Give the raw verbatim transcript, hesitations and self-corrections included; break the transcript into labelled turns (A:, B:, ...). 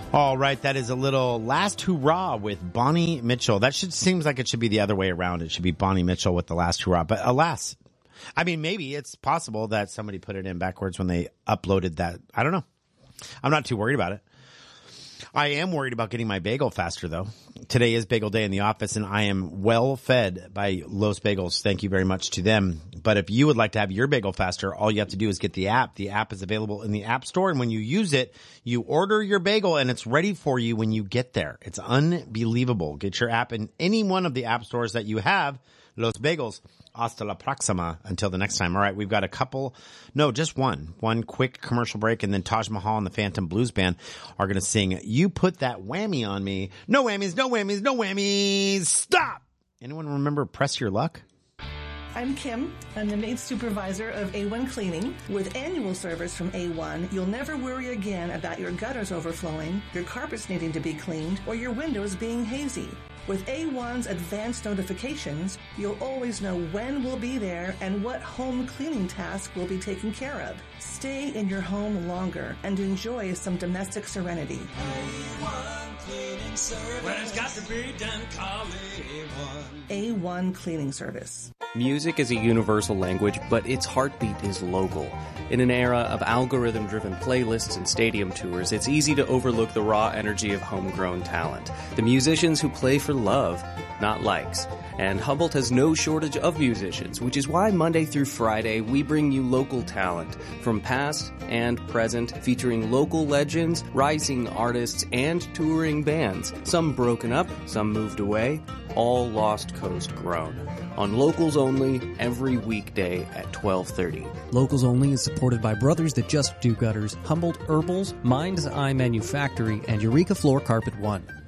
A: All right, that is a little Last Hurrah with Bonnie Mitchell. That should seems like it should be the other way around. It should be Bonnie Mitchell with the Last Hurrah. But alas, I mean, maybe it's possible that somebody put it in backwards when they uploaded that. I don't know. I'm not too worried about it. I am worried about getting my bagel faster, though. Today is bagel day in the office, and I am well fed by Los Bagels. Thank you very much to them. But if you would like to have your bagel faster, all you have to do is get the app. The app is available in the App Store, and when you use it, you order your bagel, and it's ready for you when you get there. It's unbelievable. Get your app in any one of the app stores that you have. Los Bagels. Hasta la próxima. Until the next time. All right, we've got a couple, no, just one, one quick commercial break, and then Taj Mahal and the Phantom Blues Band are going to sing You Put That Whammy on Me. No whammies, no whammies, no whammies. Stop! Anyone remember Press Your Luck?
B: I'm Kim. I'm the maid supervisor of A one Cleaning. With annual service from A one, you'll never worry again about your gutters overflowing, your carpets needing to be cleaned, or your windows being hazy. With A one's advanced notifications, you'll always know when we'll be there and what home cleaning task will be taken care of. Stay in your home longer and enjoy some domestic serenity.
C: A one Cleaning Service. When it's got to be done, call A one.
B: A one Cleaning Service.
D: Music is a universal language, but its heartbeat is local. In an era of algorithm-driven playlists and stadium tours, it's easy to overlook the raw energy of homegrown talent. The musicians who play for love, not likes. And Humboldt has no shortage of musicians, which is why Monday through Friday we bring you local talent from past and present, featuring local legends, rising artists, and touring bands. Some broken up, some moved away, all Lost Coast grown. On Locals Only, every weekday at twelve thirty.
E: Locals Only is supported by Brothers That Just Do Gutters, Humboldt Herbals, Mind's Eye Manufactory, and Eureka Floor Carpet One.